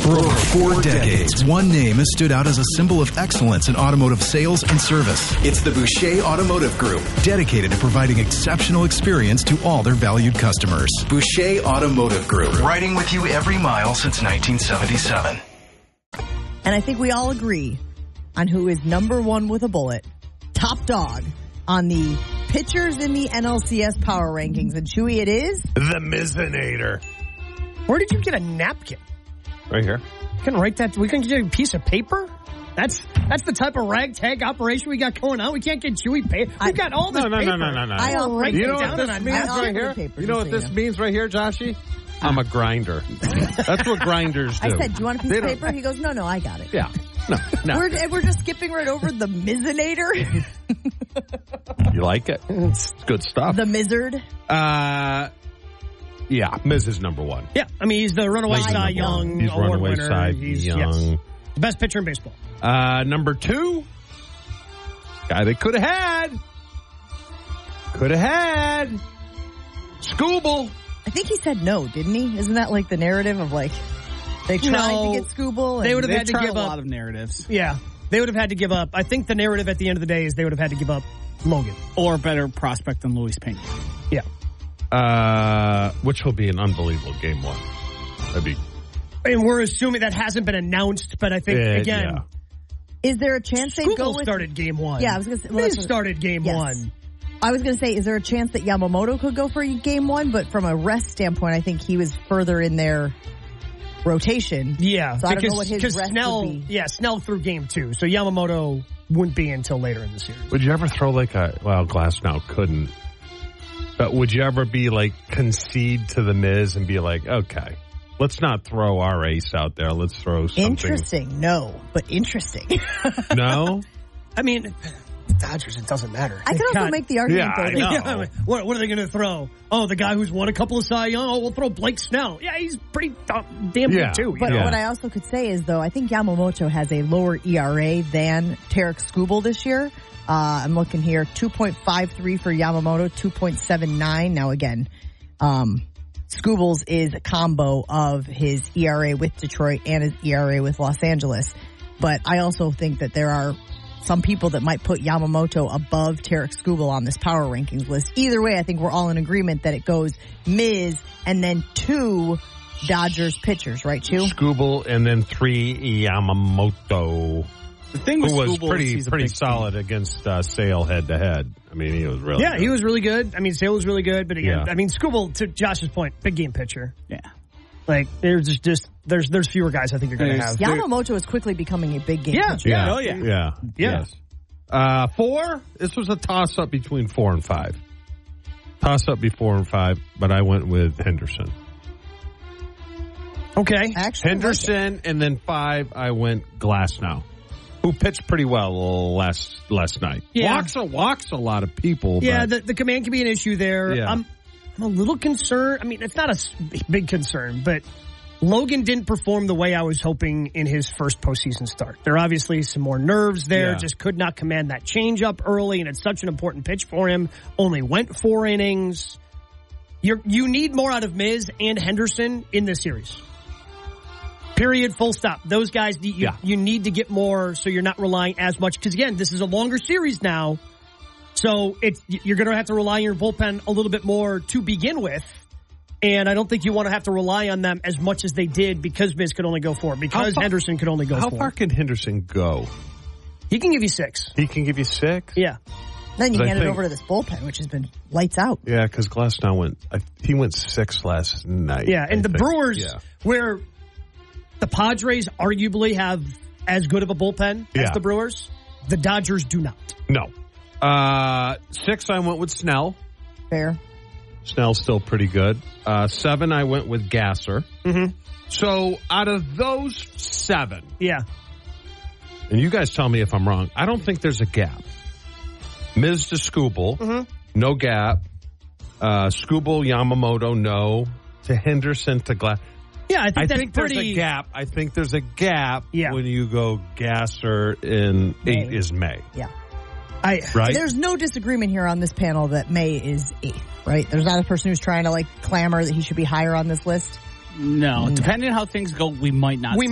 For over 4 decades, one name has stood out as a symbol of excellence in automotive sales and service. It's the Boucher Automotive Group, dedicated to providing exceptional experience to all their valued customers. Boucher Automotive Group, riding with you every mile since 1977. And I think we all agree on who is number one with a bullet, top dog, on the pitchers in the NLCS power rankings. And Chewy, it is? The Mizinator. Where did you get a napkin? Right here. You can write that. We can get a piece of paper. That's the type of ragtag operation we got going on. We can't get Chewy paper. We've got all this paper. No. I'll write You it know down what this means right here? paper, You know what this means right here, Joshy? I'm a grinder. That's what grinders do. I said, do you want a piece of paper? He goes, no, I got it. Yeah. No. We're just skipping right over the Mizinator. You like it? It's good stuff. The Mizzard. Yeah, Miz is number one. Yeah, I mean, he's the runaway Cy Young He's award runaway winner. Cy He's Young. the best pitcher in baseball. Number 2, guy they could have had. Scooble. I think he said no, didn't he? Isn't that like the narrative of like they tried to get Scooble? And They would have had to tried give a up lot of narratives. Yeah, they would have had to give up. I think the narrative at the end of the day is they would have had to give up Logan. Or a better prospect than Luis Pena. Yeah. Which will be an unbelievable game 1. That'd be. And we're assuming that hasn't been announced, but I think, again, is there a chance they go with... started game 1. Yeah, I was going to say... They started game 1. I was going to say, is there a chance that Yamamoto could go for game 1? But from a rest standpoint, I think he was further in their rotation. Yeah. So I don't know what his rest Snell, would be. Yeah, Snell through game 2. So Yamamoto wouldn't be until later in the series. Would you ever throw Glass now couldn't. But would you ever be concede to the Miz and be like, okay, let's not throw our ace out there. Let's throw something. Interesting. No, but interesting. No? I mean, the Dodgers, it doesn't matter. I can also make the argument, I know. Yeah, what are they going to throw? Oh, the guy who's won a couple of Cy Young? Oh, we'll throw Blake Snell. Yeah, he's pretty damn good, too. But what I also could say is, though, I think Yamamoto has a lower ERA than Tarek Skubal this year. I'm looking here, 2.53 for Yamamoto, 2.79. Now, again, Skubal's is a combo of his ERA with Detroit and his ERA with Los Angeles. But I also think that there are some people that might put Yamamoto above Tarek Skubal on this power rankings list. Either way, I think we're all in agreement that it goes Miz and then 2 Dodgers pitchers, right, Chew? Skubal and then 3 Yamamoto. The thing with who was Skubal pretty solid against Sale head-to-head. I mean, he was really good. he was really good. I mean, Sale was really good. But again, Yeah. I mean, Skubal, to Josh's point, big game pitcher. Yeah. There's there's fewer guys I think you're going to have. Yamamoto is quickly becoming a big game pitcher. Yeah. Oh, yeah. Yes. 4, this was a toss-up between 4 and 5. Toss-up between 4 and 5, but I went with Henderson. Okay. Actually, Henderson, and then 5, I went Glasnow, who pitched pretty well last night. Yeah. Walks a lot of people. Yeah, but the command can be an issue there. Yeah. I'm a little concerned. I mean, it's not a big concern, but Logan didn't perform the way I was hoping in his first postseason start. There are obviously some more nerves there. Yeah. Just could not command that changeup early, and it's such an important pitch for him. Only went 4 innings. You need more out of Miz and Henderson in this series. Period, full stop. Those guys, you need to get more so you're not relying as much. Because, again, this is a longer series now. So you're going to have to rely on your bullpen a little bit more to begin with. And I don't think you want to have to rely on them as much as they did because Miz could only go 4. Because Henderson could only go 4. How far can Henderson go? He can give you 6. He can give you 6? Yeah. Then you hand it over to this bullpen, which has been lights out. Yeah, because Glasnow went 6 last night. Yeah, and I the think. Brewers, where the Padres arguably have as good of a bullpen as the Brewers, the Dodgers do not. No. 6, I went with Snell. Fair. Snell's still pretty good. 7, I went with Gasser. Mm-hmm. So out of those 7, and you guys tell me if I'm wrong, I don't think there's a gap. Miz to Skubal, no gap. Skubal, Yamamoto, no. To Henderson, to Glass. Yeah, I think that's there's a gap. I think there's a gap when you go Gasser in May. 8 is May. Yeah. Right? There's no disagreement here on this panel that May is 8th, right? There's not a person who's trying to clamor that he should be higher on this list. No, depending on how things go, we might not.